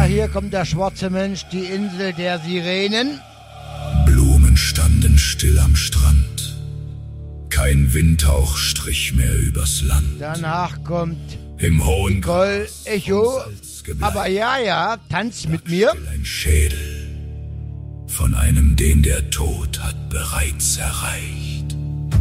hier kommt der schwarze Mensch, die Insel der Sirenen. Blumen standen still am Strand. Kein Windhauch strich mehr übers Land. Danach kommt Im hohen Nicole Echo. Aber ja, tanz mit mir. Ein Schädel von einem, den der Tod hat bereits erreicht.